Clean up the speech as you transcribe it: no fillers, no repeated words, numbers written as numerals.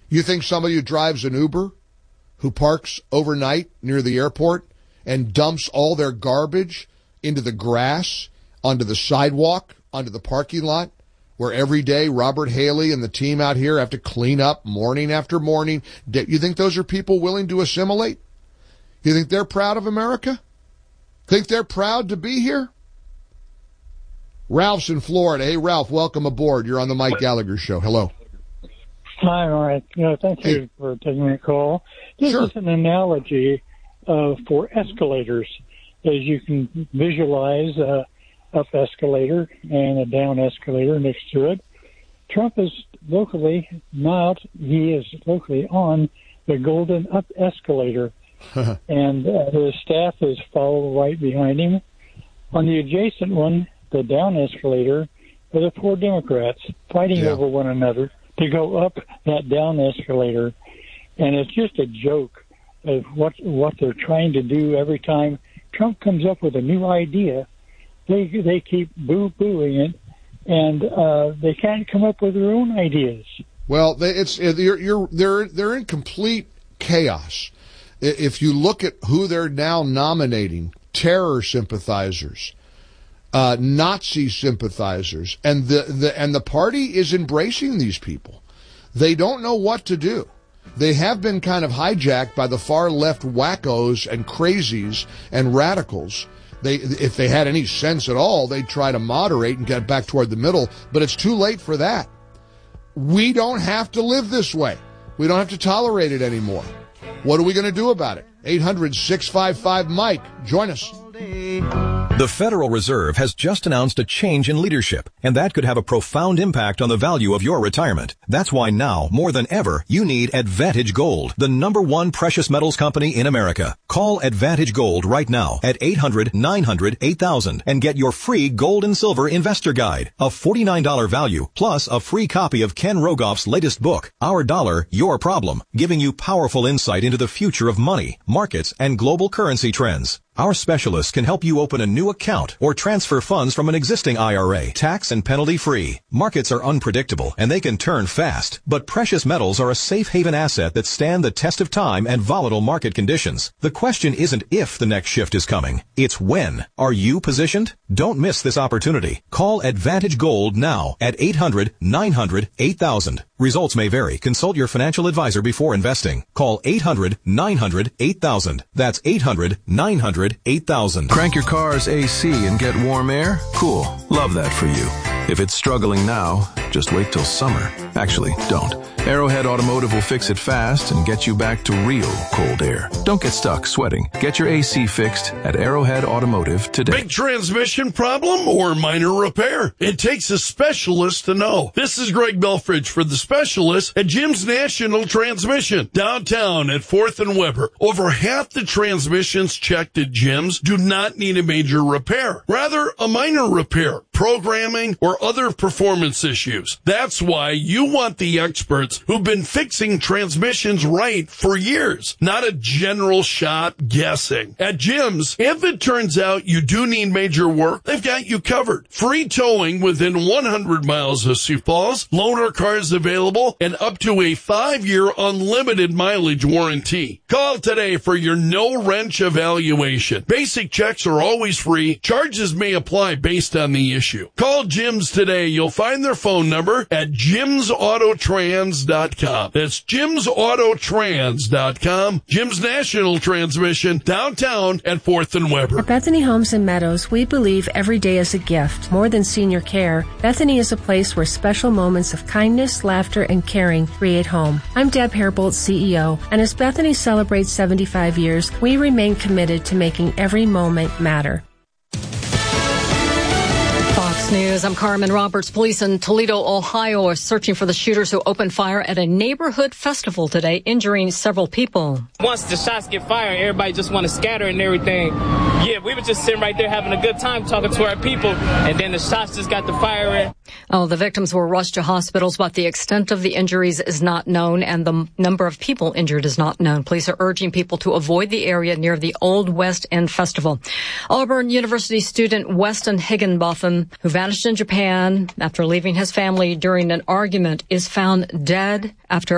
You think somebody who drives an Uber, who parks overnight near the airport and dumps all their garbage into the grass, onto the sidewalk, onto the parking lot, where every day Robert Haley and the team out here have to clean up morning after morning, you think those are people willing to assimilate? You think they're proud of America? Think they're proud to be here? Ralph's in Florida. Hey, Ralph, welcome aboard. You're on the Mike Gallagher Show. Hello. Hi, Mike. Thank you for taking the call. This is an analogy for escalators. As you can visualize up escalator and a down escalator next to it. Trump is locally on the golden up escalator, and the staff is followed right behind him. On the adjacent one, the down escalator, are the four Democrats fighting over one another to go up that down escalator. And it's just a joke of what they're trying to do every time Trump comes up with a new idea. They keep boo-booing it, and they can't come up with their own ideas. Well, they're in complete chaos. If you look at who they're now nominating, terror sympathizers, Nazi sympathizers, and the party is embracing these people. They don't know what to do. They have been kind of hijacked by the far left wackos and crazies and radicals. If they had any sense at all, they'd try to moderate and get back toward the middle, but it's too late for that. We don't have to live this way. We don't have to tolerate it anymore. What are we going to do about it? 800-655-MIKE. Join us. The Federal Reserve has just announced a change in leadership, and that could have a profound impact on the value of your retirement. That's why now, more than ever, you need Advantage Gold, the #1 precious metals company in America. Call Advantage Gold right now at 800-900-8000 and get your free gold and silver investor guide, a $49 value, plus a free copy of Ken Rogoff's latest book, Our Dollar, Your Problem, giving you powerful insight into the future of money, markets, and global currency trends. Our specialists can help you open a new account or transfer funds from an existing IRA, tax and penalty free. Markets are unpredictable and they can turn fast, but precious metals are a safe haven asset that stand the test of time and volatile market conditions. The question isn't if the next shift is coming, it's when. Are you positioned? Don't miss this opportunity. Call Advantage Gold now at 800-900-8000. Results may vary. Consult your financial advisor before investing. Call 800-900-8000. That's 800-900-8000. Crank your car's AC and get warm air? Cool. Love that for you. If it's struggling now, just wait till summer. Actually, don't. Arrowhead Automotive will fix it fast and get you back to real cold air. Don't get stuck sweating. Get your AC fixed at Arrowhead Automotive today. Big transmission problem or minor repair? It takes a specialist to know. This is Greg Belfridge for the specialist at Jim's National Transmission, downtown at 4th and Weber. Over half the transmissions checked at Jim's do not need a major repair. Rather, a minor repair, programming, or other performance issues. That's why you want the experts who've been fixing transmissions right for years, not a general shop guessing. At Jim's, if it turns out you do need major work, they've got you covered. Free towing within 100 miles of Sioux Falls, loaner cars available, and up to a 5-year unlimited mileage warranty. Call today for your no-wrench evaluation. Basic checks are always free. Charges may apply based on the issue. Call Jim's today. You'll find their phone number at jimsautotrans.com. That's jimsautotrans.com. Jim's National Transmission, downtown at 4th and Weber. At Bethany Homes and Meadows, we believe every day is a gift. More than senior care, Bethany is a place where special moments of kindness, laughter, and caring create home. I'm Deb Hairbolt, CEO, and as Bethany celebrates 75 years, we remain committed to making every moment matter. Fox News, I'm Carmen Roberts. Police in Toledo, Ohio are searching for the shooters who opened fire at a neighborhood festival today, injuring several people. Once the shots get fired, everybody just want to scatter and everything. Yeah, we were just sitting right there having a good time talking to our people, and then the shots just got the fire in. Oh, the victims were rushed to hospitals, but the extent of the injuries is not known, and the number of people injured is not known. Police are urging people to avoid the area near the Old West End Festival. Auburn University student Weston Higginbotham, who vanished in Japan after leaving his family during an argument, is found dead after